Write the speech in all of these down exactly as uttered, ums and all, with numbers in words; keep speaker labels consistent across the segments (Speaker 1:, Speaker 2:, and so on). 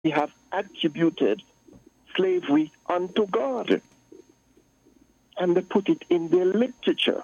Speaker 1: have attributed slavery unto God. And they put it in their literature.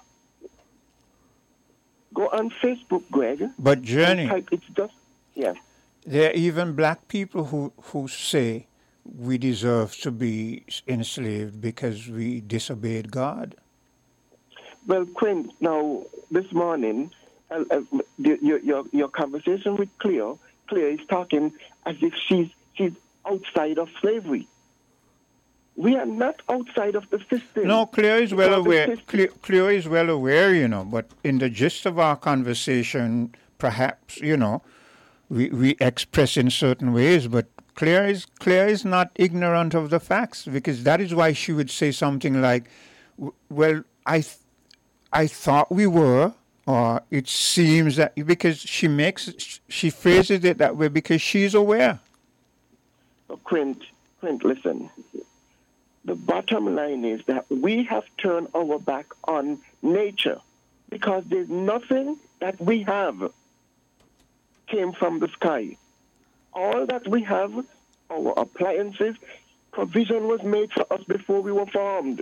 Speaker 1: Go on Facebook, Greg.
Speaker 2: But Journey,
Speaker 1: type, it's just, yeah.
Speaker 2: There are even black people who, who say we deserve to be enslaved because we disobeyed God.
Speaker 1: Well, Quint, now, this morning, uh, uh, the, your, your your conversation with Cleo, Cleo is talking as if she's she's outside of slavery. We are not outside of the system.
Speaker 2: No, Cleo is well
Speaker 1: Because the
Speaker 2: aware.
Speaker 1: system-
Speaker 2: Cleo, Cleo is well aware, you know. But in the gist of our conversation, perhaps you know, we we express in certain ways. But Cleo is Cleo is not ignorant of the facts, because that is why she would say something like, w- "Well, I, th- I thought we were." Or it seems that, because she makes she phrases it that way because she's aware.
Speaker 1: Oh, Quint, Quint, listen. The bottom line is that we have turned our back on nature because there's nothing that we have came from the sky. All that we have, our appliances, provision was made for us before we were formed.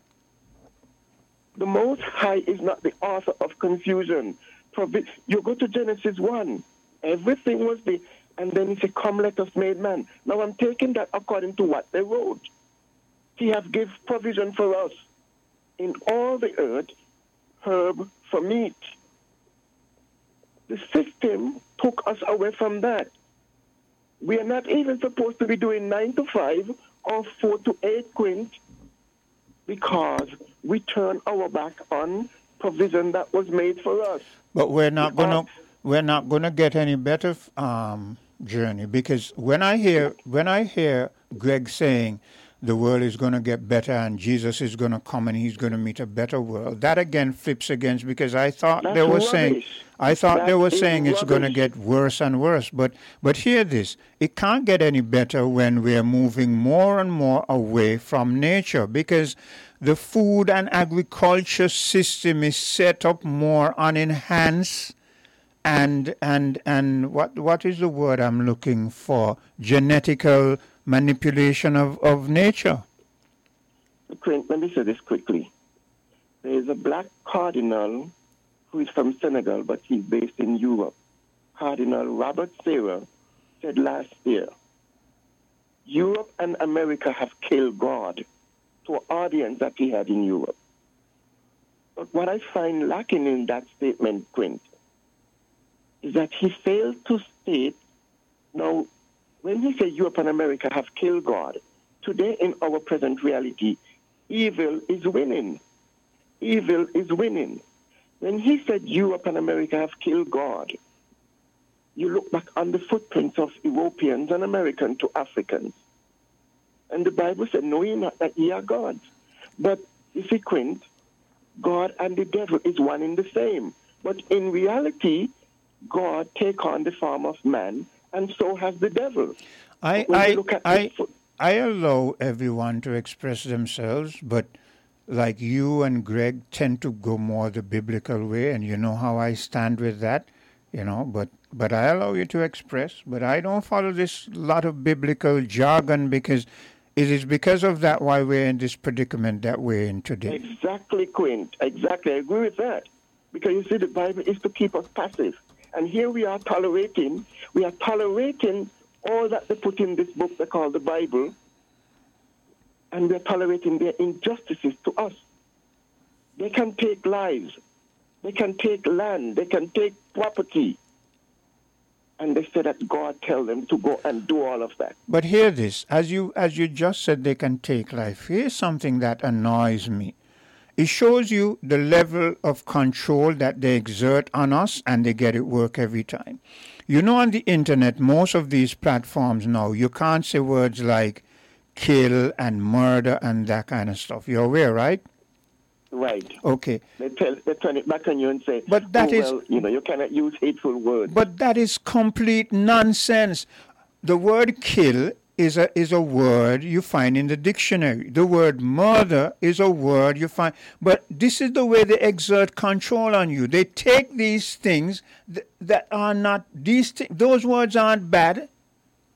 Speaker 1: The Most High is not the author of confusion. Provi- you go to Genesis one. Everything was there. And then he said, come, let us make man. Now I'm taking that according to what they wrote. He has given provision for us in all the earth, herb for meat. The system took us away from that. We are not even supposed to be doing nine to five or four to eight, Quint, because we turn our back on provision that was made for us.
Speaker 2: But we're not
Speaker 1: We
Speaker 2: gonna
Speaker 1: are-
Speaker 2: we're not gonna get any better um, Journey, because when I hear when I hear Greg saying the world is gonna get better and Jesus is gonna come and he's gonna meet a better world, that again flips against, because I thought
Speaker 1: That's
Speaker 2: they were saying
Speaker 1: rubbish.
Speaker 2: I thought they
Speaker 1: That
Speaker 2: were
Speaker 1: is
Speaker 2: saying it's gonna
Speaker 1: rubbish.
Speaker 2: get worse and worse. But but hear this, it can't get any better when we're moving more and more away from nature, because the food and agriculture system is set up more on enhanced and and and what what is the word I'm looking for? Genetical manipulation of, of nature.
Speaker 1: Quint, let me say this quickly. There is a black cardinal who is from Senegal, but he's based in Europe. Cardinal Robert Sarah said last year, Europe and America have killed God, to an audience that he had in Europe. But what I find lacking in that statement, Quint, is that he failed to state, now, when he said Europe and America have killed God, today in our present reality, evil is winning. Evil is winning. When he said Europe and America have killed God, you look back on the footprints of Europeans and Americans to Africans. And the Bible said, know ye not that ye are gods. But you see, Quint, God and the devil is one in the same. But in reality, God take on the form of man, and so has the devil.
Speaker 2: I
Speaker 1: When you
Speaker 2: I
Speaker 1: look at
Speaker 2: I,
Speaker 1: this foot-
Speaker 2: I allow everyone to express themselves, but like you and Greg tend to go more the biblical way, and you know how I stand with that, you know, but but I allow you to express, but I don't follow this lot of biblical jargon, because it is because of that why we're in this predicament that we're in today.
Speaker 1: Exactly, Quint. Exactly. I agree with that. Because you see, the Bible is to keep us passive. And here we are tolerating, we are tolerating all that they put in this book they call the Bible, and we're tolerating their injustices to us. They can take lives, they can take land, they can take property. And they say that God tell them to go and do all of that.
Speaker 2: But hear this, as you as you just said, they can take life. Here's something that annoys me. It shows you the level of control that they exert on us, and they get it work every time. You know, on the internet, most of these platforms now, you can't say words like kill and murder and that kind of stuff. You're aware, right?
Speaker 1: Right.
Speaker 2: Okay.
Speaker 1: They tell they turn it back on you and say,
Speaker 2: But that
Speaker 1: oh,
Speaker 2: is-
Speaker 1: well, you know, you cannot use hateful words.
Speaker 2: But that is complete nonsense. The word kill is a is a word you find in the dictionary. The word murder is a word you find. But this is the way they exert control on you. They take these things th- that are not these thi- those words aren't bad.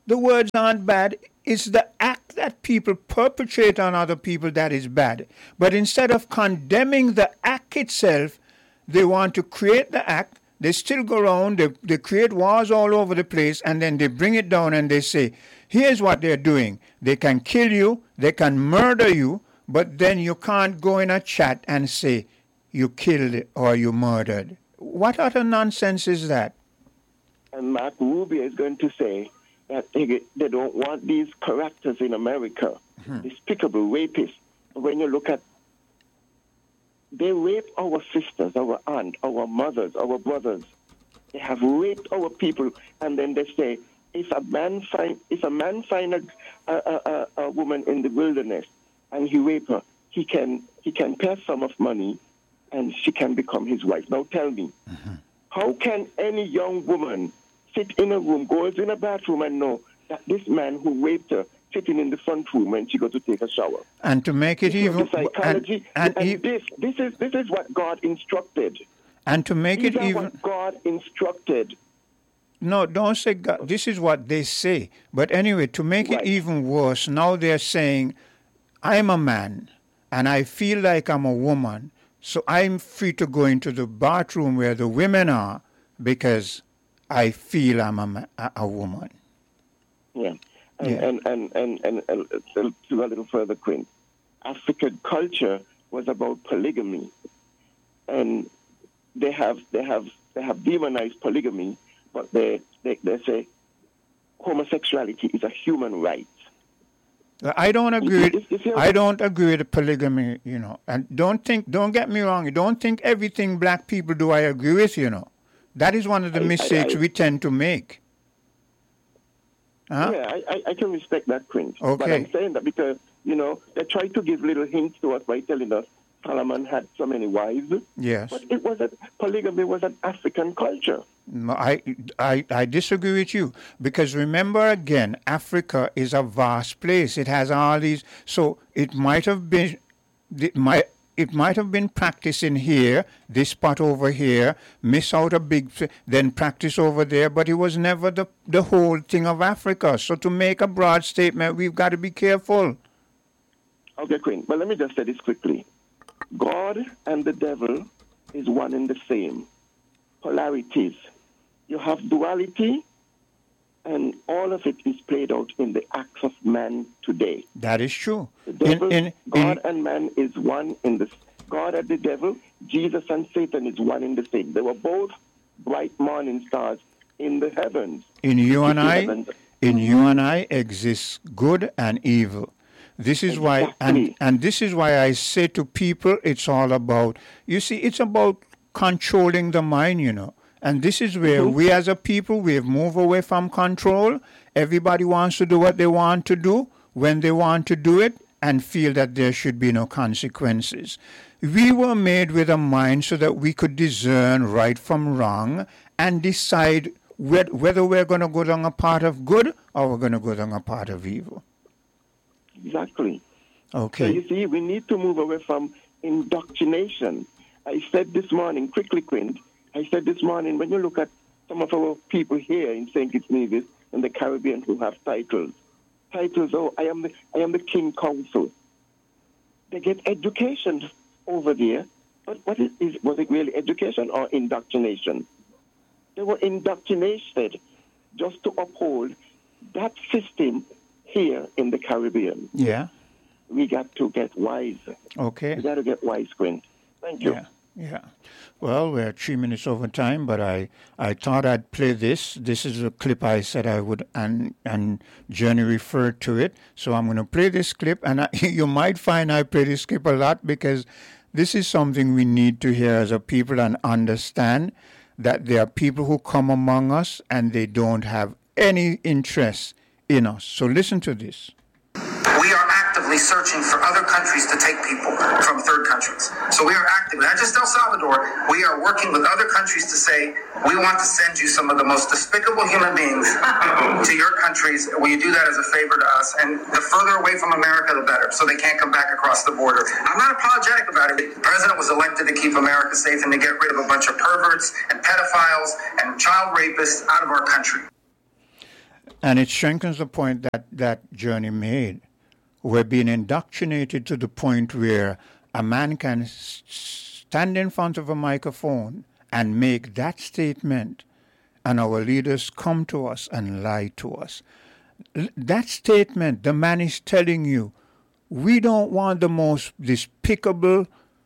Speaker 2: The words aren't bad. It's the act that people perpetrate on other people that is bad. But instead of condemning the act itself, they want to create the act. They still go around, they, they create wars all over the place, and then they bring it down and they say, here's what they're doing. They can kill you, they can murder you, but then you can't go in a chat and say you killed or you murdered. What utter nonsense is that?
Speaker 1: And Mark Rubio is going to say that they, they don't want these characters in America, hmm. despicable rapists. When you look at, they rape our sisters, our aunt, our mothers, our brothers. They have raped our people, and then they say, if a man find if a man find a, a, a, a woman in the wilderness and he rape her, he can he can pay a sum of money, and she can become his wife. Now tell me, mm-hmm. how can any young woman sit in a room, goes in a bathroom, and know that this man who raped her sitting in the front room when she goes to take a shower?
Speaker 2: And to make it
Speaker 1: this
Speaker 2: even
Speaker 1: psychology,
Speaker 2: and, and,
Speaker 1: and
Speaker 2: e-
Speaker 1: this this is this is what God instructed.
Speaker 2: And to make
Speaker 1: These
Speaker 2: it
Speaker 1: are
Speaker 2: even
Speaker 1: what God instructed.
Speaker 2: No, don't say God. This is what they say. But anyway, to make right. it even worse, now they're saying, I'm a man and I feel like I'm a woman, so I'm free to go into the bathroom where the women are because I feel I'm a, ma- a woman.
Speaker 1: Yeah. And,
Speaker 2: yeah.
Speaker 1: And, and, and, and, and, and to a little further, Quinn, African culture was about polygamy. And they have they have they have demonized polygamy, but they, they, they say homosexuality is a human right.
Speaker 2: I don't agree. With, I don't agree with polygamy, you know. And don't think, don't get me wrong. Don't think everything black people do I agree with, you know. That is one of the I, mistakes I, I, we tend to make. Huh?
Speaker 1: Yeah, I, I can respect that, Quinn.
Speaker 2: Okay.
Speaker 1: But I'm saying that because, you know, they try to give little hints to us by telling us Solomon had so many wives.
Speaker 2: Yes.
Speaker 1: But it was a, polygamy was an African culture.
Speaker 2: I, I, I disagree with you because remember again, Africa is a vast place. It has all these, so it might have been, it might, it might have been practicing here, this spot over here, miss out a big, then practice over there, but it was never the, the whole thing of Africa. So to make a broad statement, we've got to be careful.
Speaker 1: Okay, Queen, but let me just say this quickly. God and the devil is one and the same. Polarities. You have duality, and all of it is played out in the acts of man today.
Speaker 2: That is true.
Speaker 1: The devil,
Speaker 2: in, in,
Speaker 1: God
Speaker 2: in,
Speaker 1: and man is one in the... God and the devil, Jesus and Satan is one in the same. They were both bright morning stars in the heavens.
Speaker 2: In you and I, heavens. in you and I exists good and evil. This is exactly. why, and, and this is why I say to people, it's all about, you see, it's about controlling the mind, you know. And this is where mm-hmm. we as a people, we have moved away from control. Everybody wants to do what they want to do when they want to do it and feel that there should be no consequences. We were made with a mind so that we could discern right from wrong and decide whether we're going to go down a path of good or we're going to go down a path of evil.
Speaker 1: Exactly.
Speaker 2: Okay.
Speaker 1: So you see, we need to move away from indoctrination. I said this morning, quickly, Quint, I said this morning, when you look at some of our people here in Saint Kitts Nevis in the Caribbean who have titles, titles, oh, I am the, I am the King Council. They get education over there, but what is, is was it really education or indoctrination? They were indoctrinated just to uphold that system here in the Caribbean.
Speaker 2: Yeah.
Speaker 1: We got to get wise.
Speaker 2: Okay.
Speaker 1: We got to get wise, Quint. Thank you.
Speaker 2: Yeah. Yeah. Well, we're three minutes over time, but I, I thought I'd play this. This is a clip I said I would, and and Jenny referred to it. So I'm going to play this clip, and I, you might find I play this clip a lot because this is something we need to hear as a people and understand that there are people who come among us and they don't have any interest in us. So listen to this.
Speaker 3: We are actively searching for other countries to take people from third countries. So we are actively, not just El Salvador, we are working with other countries to say, we want to send you some of the most despicable human beings to your countries. Will you do that as a favor to us? And the further away from America, the better, so they can't come back across the border. I'm not apologetic about it. The president was elected to keep America safe and to get rid of a bunch of perverts and pedophiles and child rapists out of our country.
Speaker 2: And it strengthens the point that that Journey made. We're being indoctrinated to the point where a man can s- stand in front of a microphone and make that statement, and our leaders come to us and lie to us. L- that statement, the man is telling you, we don't want the most despicable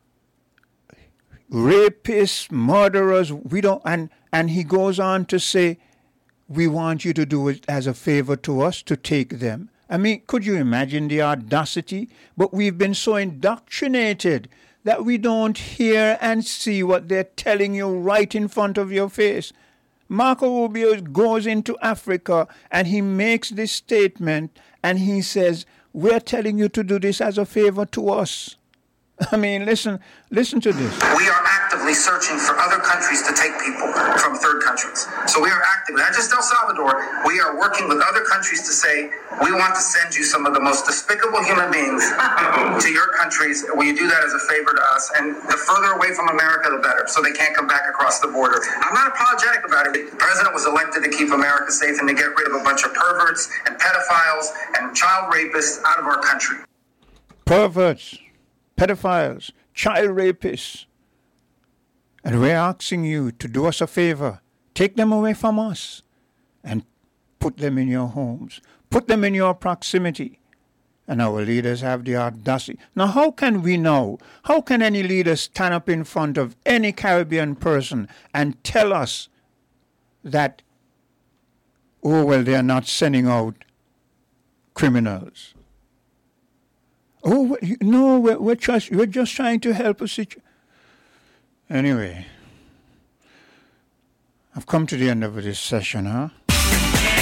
Speaker 2: rapists, murderers. We don't, and and he goes on to say, we want you to do it as a favor to us to take them. I mean, could you imagine the audacity? But we've been so indoctrinated that we don't hear and see what they're telling you right in front of your face. Marco Rubio goes into Africa and he makes this statement and he says, we're telling you to do this as a favor to us. I mean, listen, listen to this.
Speaker 3: We are actively searching for other countries to take people from third countries. So we are actively, not just El Salvador, we are working with other countries to say, we want to send you some of the most despicable human beings to your countries. Will you do that as a favor to us? And the further away from America, the better, so they can't come back across the border. I'm not apologetic about it. The president was elected to keep America safe and to get rid of a bunch of perverts and pedophiles and child rapists out of our country.
Speaker 2: Perverts, pedophiles, child rapists. And we're asking you to do us a favor. Take them away from us and put them in your homes. Put them in your proximity. And our leaders have the audacity. Now, how can we know? How can any leader stand up in front of any Caribbean person and tell us that, oh, well, they're not sending out criminals? Oh, no, we're, we're, just, we're just trying to help a situation. Anyway, I've come to the end of this session, huh?